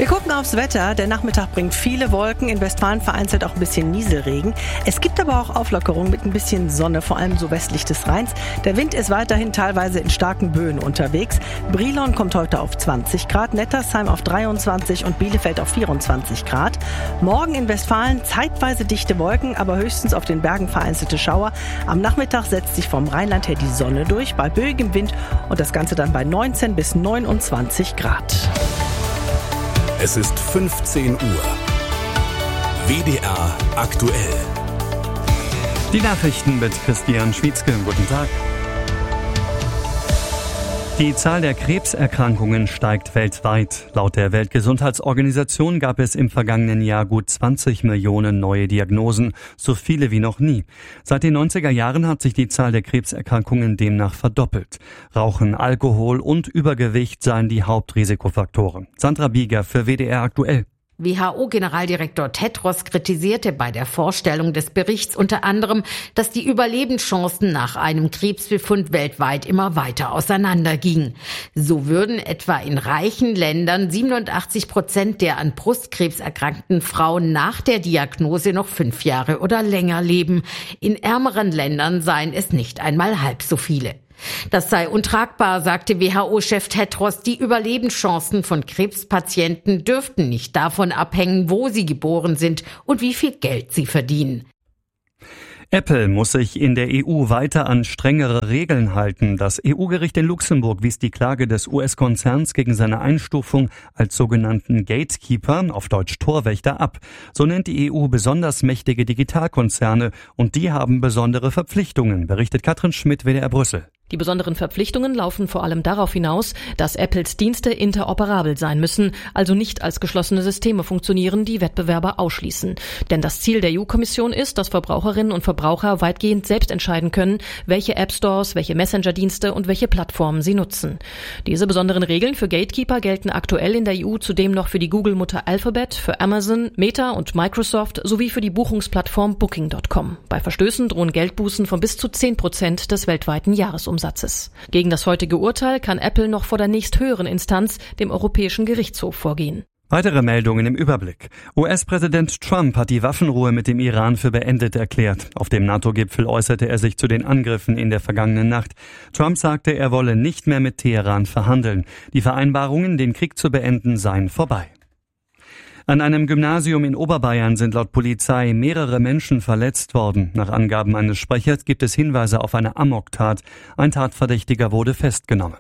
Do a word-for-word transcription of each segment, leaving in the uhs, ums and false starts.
Wir gucken aufs Wetter. Der Nachmittag bringt viele Wolken, in Westfalen vereinzelt auch ein bisschen Nieselregen. Es gibt aber auch Auflockerung mit ein bisschen Sonne, vor allem so westlich des Rheins. Der Wind ist weiterhin teilweise in starken Böen unterwegs. Brilon kommt heute auf zwanzig Grad, Nettersheim auf dreiundzwanzig und Bielefeld auf vierundzwanzig Grad. Morgen in Westfalen zeitweise dichte Wolken, aber höchstens auf den Bergen vereinzelte Schauer. Am Nachmittag setzt sich vom Rheinland her die Sonne durch, bei böigem Wind und das Ganze dann bei neunzehn bis neunundzwanzig Grad. Es ist fünfzehn Uhr. W D R aktuell. Die Nachrichten mit Christian Schwietzke. Guten Tag. Die Zahl der Krebserkrankungen steigt weltweit. Laut der Weltgesundheitsorganisation gab es im vergangenen Jahr gut zwanzig Millionen neue Diagnosen, so viele wie noch nie. Seit den neunziger Jahren hat sich die Zahl der Krebserkrankungen demnach verdoppelt. Rauchen, Alkohol und Übergewicht seien die Hauptrisikofaktoren. Sandra Bieger für W D R aktuell. W H O-Generaldirektor Tedros kritisierte bei der Vorstellung des Berichts unter anderem, dass die Überlebenschancen nach einem Krebsbefund weltweit immer weiter auseinandergingen. So würden etwa in reichen Ländern siebenundachtzig Prozent der an Brustkrebs erkrankten Frauen nach der Diagnose noch fünf Jahre oder länger leben. In ärmeren Ländern seien es nicht einmal halb so viele. Das sei untragbar, sagte W H O-Chef Tedros. Die Überlebenschancen von Krebspatienten dürften nicht davon abhängen, wo sie geboren sind und wie viel Geld sie verdienen. Apple muss sich in der E U weiter an strengere Regeln halten. Das E U-Gericht in Luxemburg wies die Klage des U S-Konzerns gegen seine Einstufung als sogenannten Gatekeeper, auf Deutsch Torwächter, ab. So nennt die E U besonders mächtige Digitalkonzerne und die haben besondere Verpflichtungen, berichtet Katrin Schmidt, W D R Brüssel. Die besonderen Verpflichtungen laufen vor allem darauf hinaus, dass Apples Dienste interoperabel sein müssen, also nicht als geschlossene Systeme funktionieren, die Wettbewerber ausschließen. Denn das Ziel der E U-Kommission ist, dass Verbraucherinnen und Verbraucher weitgehend selbst entscheiden können, welche App-Stores, welche Messenger-Dienste und welche Plattformen sie nutzen. Diese besonderen Regeln für Gatekeeper gelten aktuell in der E U zudem noch für die Google-Mutter Alphabet, für Amazon, Meta und Microsoft sowie für die Buchungsplattform Booking Punkt com. Bei Verstößen drohen Geldbußen von bis zu zehn Prozent des weltweiten Jahresumsatzes. Gegen das heutige Urteil kann Apple noch vor der nächsthöheren Instanz, dem Europäischen Gerichtshof, vorgehen. Weitere Meldungen im Überblick. U S-Präsident Trump hat die Waffenruhe mit dem Iran für beendet erklärt. Auf dem NATO-Gipfel äußerte er sich zu den Angriffen in der vergangenen Nacht. Trump sagte, er wolle nicht mehr mit Teheran verhandeln. Die Vereinbarungen, den Krieg zu beenden, seien vorbei. An einem Gymnasium in Oberbayern sind laut Polizei mehrere Menschen verletzt worden. Nach Angaben eines Sprechers gibt es Hinweise auf eine Amoktat. Ein Tatverdächtiger wurde festgenommen.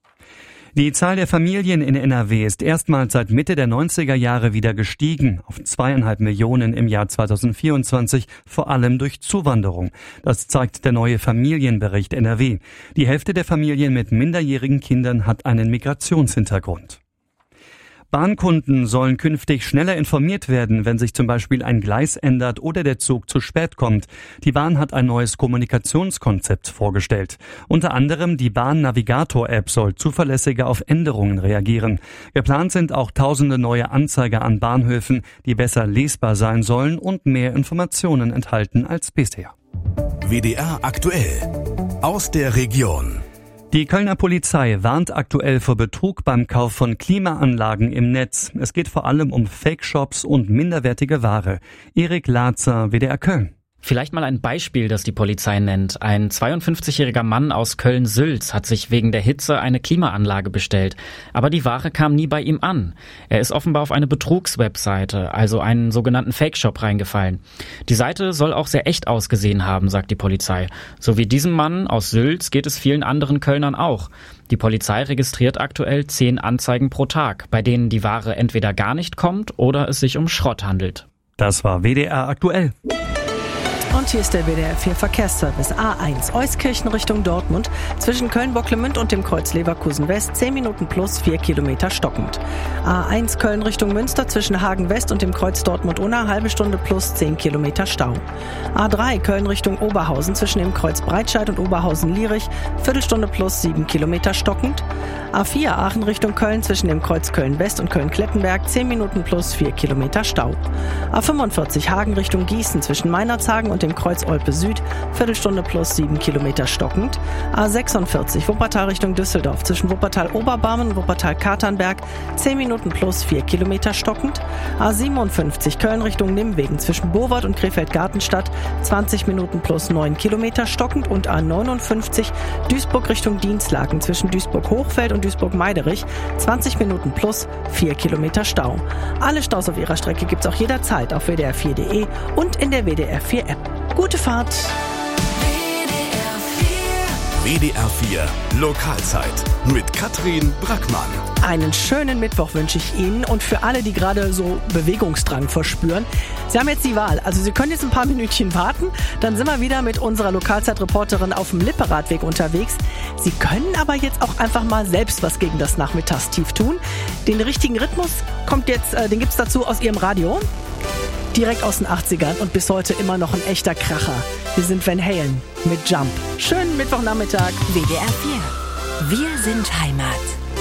Die Zahl der Familien in N R W ist erstmals seit Mitte der neunziger Jahre wieder gestiegen, auf zweieinhalb Millionen im Jahr zweitausendvierundzwanzig, vor allem durch Zuwanderung. Das zeigt der neue Familienbericht N R W. Die Hälfte der Familien mit minderjährigen Kindern hat einen Migrationshintergrund. Bahnkunden sollen künftig schneller informiert werden, wenn sich zum Beispiel ein Gleis ändert oder der Zug zu spät kommt. Die Bahn hat ein neues Kommunikationskonzept vorgestellt. Unter anderem die Bahn-Navigator-App soll zuverlässiger auf Änderungen reagieren. Geplant sind auch tausende neue Anzeiger an Bahnhöfen, die besser lesbar sein sollen und mehr Informationen enthalten als bisher. W D R aktuell aus der Region. Die Kölner Polizei warnt aktuell vor Betrug beim Kauf von Klimaanlagen im Netz. Es geht vor allem um Fake-Shops und minderwertige Ware. Erik Latzer, W D R Köln. Vielleicht mal ein Beispiel, das die Polizei nennt. Ein zweiundfünfzigjähriger Mann aus Köln-Sülz hat sich wegen der Hitze eine Klimaanlage bestellt. Aber die Ware kam nie bei ihm an. Er ist offenbar auf eine Betrugswebseite, also einen sogenannten Fake-Shop, reingefallen. Die Seite soll auch sehr echt ausgesehen haben, sagt die Polizei. So wie diesem Mann aus Sülz geht es vielen anderen Kölnern auch. Die Polizei registriert aktuell zehn Anzeigen pro Tag, bei denen die Ware entweder gar nicht kommt oder es sich um Schrott handelt. Das war W D R aktuell. Und hier ist der W D R vier Verkehrsservice. A eins Euskirchen Richtung Dortmund. Zwischen Köln-Bocklemünd und dem Kreuz Leverkusen West zehn Minuten plus vier Kilometer stockend. A eins Köln Richtung Münster zwischen Hagen West und dem Kreuz Dortmund-Unna halbe Stunde plus zehn Kilometer Stau. A drei Köln Richtung Oberhausen zwischen dem Kreuz Breitscheid und Oberhausen-Lierich Viertelstunde plus sieben Kilometer stockend. A vier Aachen Richtung Köln zwischen dem Kreuz Köln-West und Köln-Klettenberg zehn Minuten plus vier Kilometer Stau. A fünfundvierzig Hagen Richtung Gießen zwischen Meinerzhagen und und dem Kreuz Olpe Süd, Viertelstunde plus sieben Kilometer stockend. A sechsundvierzig Wuppertal Richtung Düsseldorf zwischen Wuppertal-Oberbarmen und Wuppertal-Katernberg, zehn Minuten plus vier Kilometer stockend. A siebenundfünfzig Köln Richtung Nimwegen zwischen Bovard und Krefeld-Gartenstadt, zwanzig Minuten plus neun Kilometer stockend. Und A neunundfünfzig Duisburg Richtung Dienstlaken zwischen Duisburg-Hochfeld und Duisburg-Meiderich, zwanzig Minuten plus vier Kilometer Stau. Alle Staus auf ihrer Strecke gibt's auch jederzeit auf W D R vier Punkt de und in der W D R vier App. Gute Fahrt! W D R vier Lokalzeit mit Katrin Brackmann. Einen schönen Mittwoch wünsche ich Ihnen und für alle, die gerade so Bewegungsdrang verspüren. Sie haben jetzt die Wahl, also Sie können jetzt ein paar Minütchen warten, dann sind wir wieder mit unserer Lokalzeitreporterin auf dem Lipperadweg unterwegs. Sie können aber jetzt auch einfach mal selbst was gegen das Nachmittagstief tun. Den richtigen Rhythmus kommt jetzt, äh, den gibt's dazu aus Ihrem Radio. Direkt aus den achtzigern und bis heute immer noch ein echter Kracher. Wir sind Van Halen mit Jump. Schönen Mittwochnachmittag. W D R vier. Wir sind Heimat.